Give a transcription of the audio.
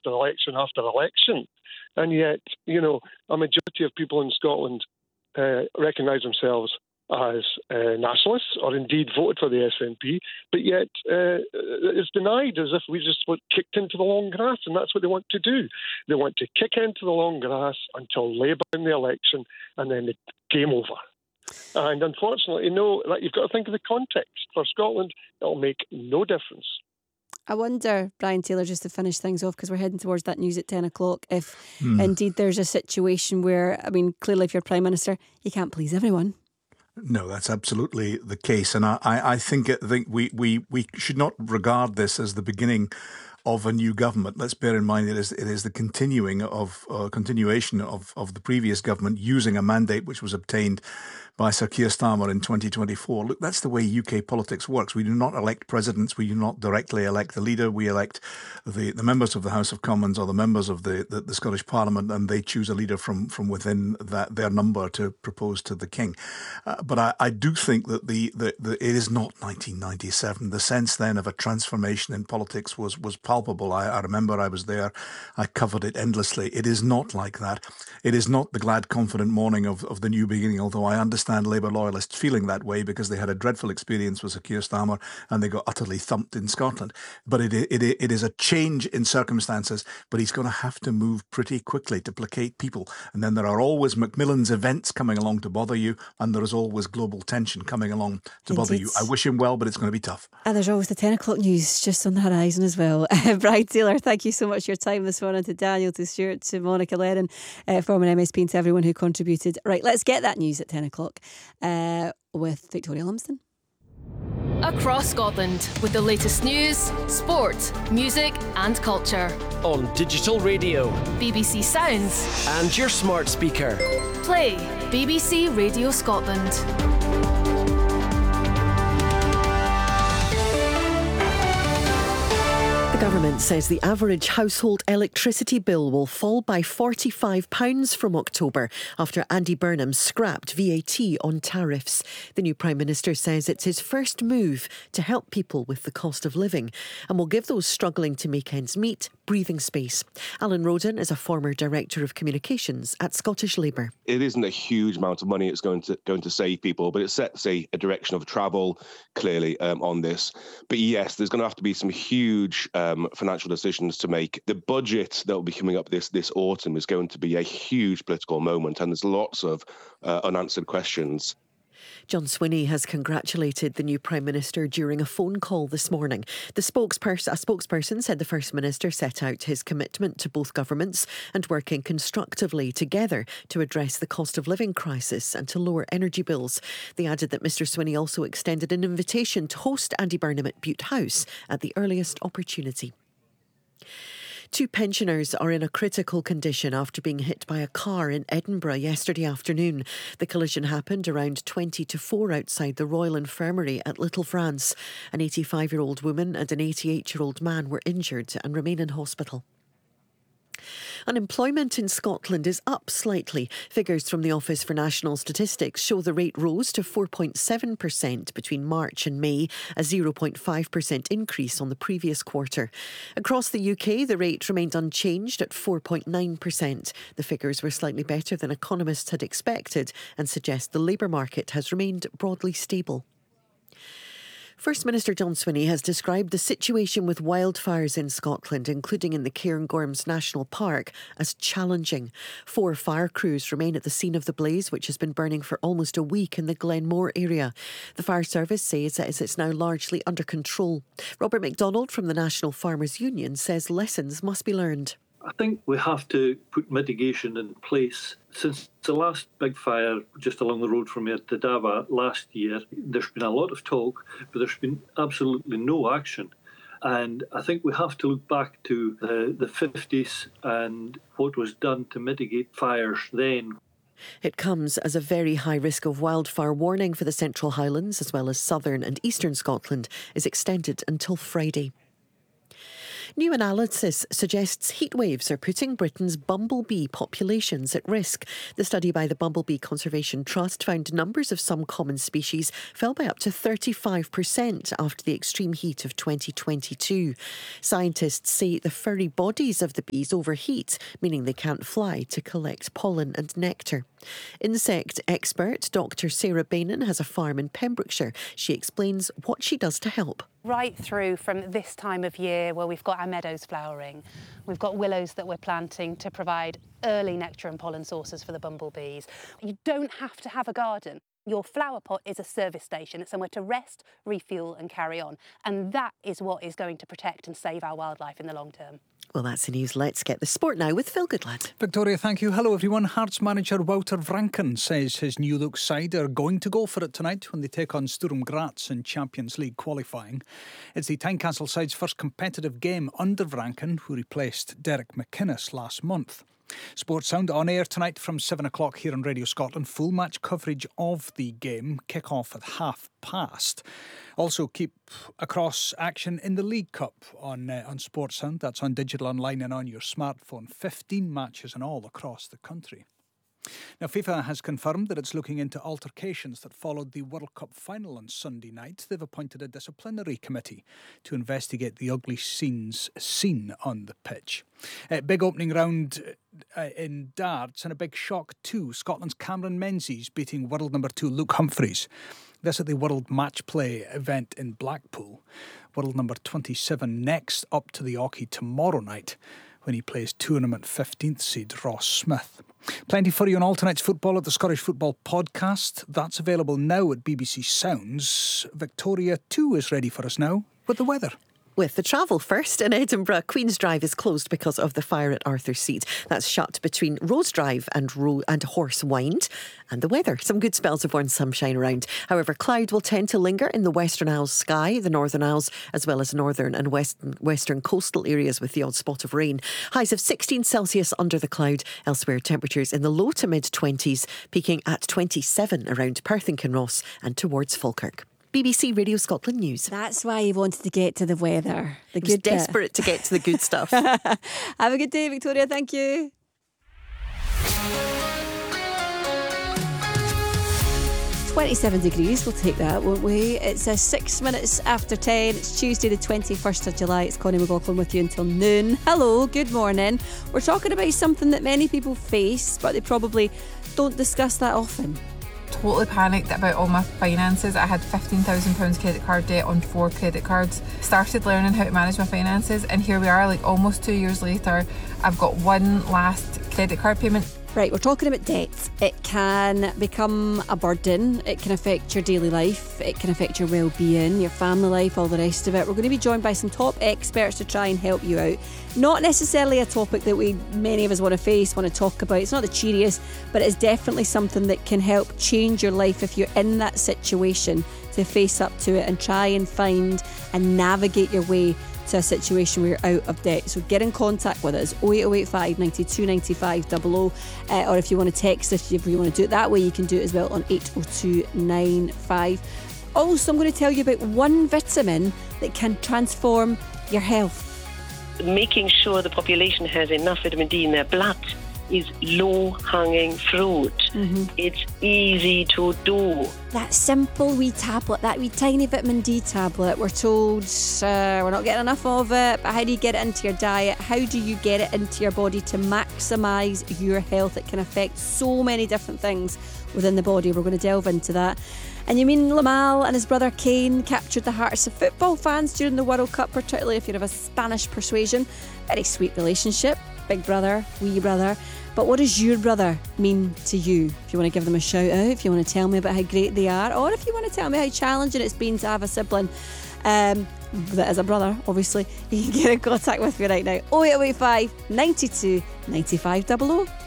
after election after election. And yet, a majority of people in Scotland recognise themselves as nationalists, or indeed voted for the SNP, but yet it's denied as if we just kicked into the long grass, and that's what they want to do. They want to kick into the long grass until Labour in the election, and then the game over. And unfortunately, you've got to think of the context. For Scotland, it'll make no difference. I wonder, Brian Taylor, just to finish things off, because we're heading towards that news at 10 o'clock, if indeed there's a situation where, clearly if you're Prime Minister, you can't please everyone. No, that's absolutely the case. And I think we should not regard this as the beginning of a new government. Let's bear in mind it is the continuation of the previous government using a mandate which was obtained by Sir Keir Starmer in 2024. Look, that's the way UK politics works. We do not elect presidents. We do not directly elect the leader. We elect the members of the House of Commons or the members of the Scottish Parliament, and they choose a leader from within their number to propose to the King. But I do think that it is not 1997. The sense then of a transformation in politics was palpable. I remember I was there. I covered it endlessly. It is not like that. It is not the glad, confident morning of the new beginning, although I understand Labour loyalists feeling that way because they had a dreadful experience with Sir Keir Starmer and they got utterly thumped in Scotland. But it is a change in circumstances, but he's going to have to move pretty quickly to placate people. And then there are always Macmillan's events coming along to bother you, and there is always global tension coming along to bother you. I wish him well, but it's going to be tough. And there's always the 10 o'clock news just on the horizon as well. Brian Taylor, thank you so much for your time this morning, to Daniel, to Stuart, to Monica Lennon, former MSP, and to everyone who contributed. Right, let's get that news at 10 o'clock with Victoria Lumsden. Across Scotland with the latest news, sport, music and culture. On digital radio, BBC Sounds and your smart speaker. Play BBC Radio Scotland. The government says the average household electricity bill will fall by £45 from October after Andy Burnham scrapped VAT on tariffs. The new Prime Minister says it's his first move to help people with the cost of living and will give those struggling to make ends meet breathing space. Alan Roden is a former Director of Communications at Scottish Labour. It isn't a huge amount of money it's going to save people, but it sets a direction of travel clearly on this. But yes, there's going to have to be some huge financial decisions to make. The budget that will be coming up this autumn is going to be a huge political moment, and there's lots of unanswered questions. John Swinney has congratulated the new Prime Minister during a phone call this morning. A spokesperson said the First Minister set out his commitment to both governments and working constructively together to address the cost of living crisis and to lower energy bills. They added that Mr Swinney also extended an invitation to host Andy Burnham at Bute House at the earliest opportunity. 2 pensioners are in a critical condition after being hit by a car in Edinburgh yesterday afternoon. The collision happened around 20 to 4 outside the Royal Infirmary at Little France. An 85-year-old woman and an 88-year-old man were injured and remain in hospital. Unemployment in Scotland is up slightly. Figures from the Office for National Statistics show the rate rose to 4.7% between March and May, a 0.5% increase on the previous quarter. Across the UK, the rate remained unchanged at 4.9%. The figures were slightly better than economists had expected and suggest the labour market has remained broadly stable. First Minister John Swinney has described the situation with wildfires in Scotland, including in the Cairngorms National Park, as challenging. 4 fire crews remain at the scene of the blaze, which has been burning for almost a week in the Glenmore area. The fire service says that it's now largely under control. Robert MacDonald from the National Farmers Union says lessons must be learned. I think we have to put mitigation in place. Since the last big fire just along the road from here to Dava last year, there's been a lot of talk, but there's been absolutely no action. And I think we have to look back to the 50s and what was done to mitigate fires then. It comes as a very high risk of wildfire warning for the Central Highlands, as well as southern and eastern Scotland, is extended until Friday. New analysis suggests heat waves are putting Britain's bumblebee populations at risk. The study by the Bumblebee Conservation Trust found numbers of some common species fell by up to 35% after the extreme heat of 2022. Scientists say the furry bodies of the bees overheat, meaning they can't fly to collect pollen and nectar. Insect expert Dr. Sarah Bainan has a farm in Pembrokeshire. She explains what she does to help. Right through from this time of year where we've got our meadows flowering, we've got willows that we're planting to provide early nectar and pollen sources for the bumblebees. You don't have to have a garden. Your flower pot is a service station. It's somewhere to rest, refuel and carry on. And that is what is going to protect and save our wildlife in the long term. Well, that's the news. Let's get the sport now with Phil Goodlad. Victoria, thank you. Hello, everyone. Hearts manager Wouter Vranken says his New Look side are going to go for it tonight when they take on Sturm Graz in Champions League qualifying. It's the Tynecastle side's first competitive game under Vranken, who replaced Derek McInnes last month. Sports Sound on air tonight from 7 o'clock here on Radio Scotland. Full match coverage of the game. Kick-off at past. Also keep across action in the League Cup on Sports Sound. That's on digital, online and on your smartphone. 15 matches in all across the country. Now, FIFA has confirmed that it's looking into altercations that followed the World Cup final on Sunday night. They've appointed a disciplinary committee to investigate the ugly scenes seen on the pitch. Big opening round in darts, and a big shock too. Scotland's Cameron Menzies beating world number 2 Luke Humphries. This at the World Match Play event in Blackpool. World number 27 next up to the Oche tomorrow night when he plays tournament 15th seed Ross Smith. Plenty for you on all tonight's football at the Scottish Football Podcast. That's available now at BBC Sounds. Victoria too is ready for us now with the weather. With the travel first, in Edinburgh, Queen's Drive is closed because of the fire at Arthur's Seat. That's shut between Rose Drive and Horse Wynd. And the weather, some good spells of warm sunshine around. However, cloud will tend to linger in the Western Isles sky, the Northern Isles, as well as northern and western coastal areas with the odd spot of rain. Highs of 16 Celsius under the cloud. Elsewhere, temperatures in the low to mid-20s, peaking at 27 around Perth and Kinross and towards Falkirk. BBC Radio Scotland News. That's why you wanted to get to the weather. He was desperate to get to the good stuff. Have a good day, Victoria. Thank you. "27 degrees, we'll take that, won't we? It's 6 minutes after 10. It's Tuesday the 21st of July. It's Connie McLaughlin with you until noon. Hello, good morning. We're talking about something that many people face, but they probably don't discuss that often. Totally panicked about all my finances. I had £15,000 credit card debt on 4 credit cards. Started learning how to manage my finances, and here we are, like almost 2 years later. I've got one last credit card payment. Right, we're talking about debt. It can become a burden. It can affect your daily life. It can affect your well-being, your family life, all the rest of it. We're going to be joined by some top experts to try and help you out. Not necessarily a topic that many of us want to face, want to talk about. It's not the cheeriest, but it's definitely something that can help change your life if you're in that situation, to face up to it and try and find and navigate your way to a situation where you're out of debt. So get in contact with us, 08085 92 95 00, or if you want to text us, if you want to do it that way, you can do it as well on 80295. Also, I'm going to tell you about one vitamin that can transform your health. Making sure the population has enough vitamin D in their blood is low-hanging fruit. It's easy to do. That simple wee tablet, that wee tiny vitamin D tablet, we're told we're not getting enough of it, but how do you get it into your diet? How do you get it into your body to maximise your health? It can affect so many different things within the body. We're going to delve into that. And Yamin Lamal and his brother Kane captured the hearts of football fans during the World Cup, particularly if you're of a Spanish persuasion. Very sweet relationship, big brother, wee brother. But what does your brother mean to you? If you want to give them a shout out, if you want to tell me about how great they are, or if you want to tell me how challenging it's been to have a sibling that is a brother, obviously, you can get in contact with me right now. 08085 92 95 00.